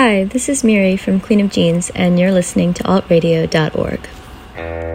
Hi, this is Miri from Queen of Jeans, and you're listening to altradio.org.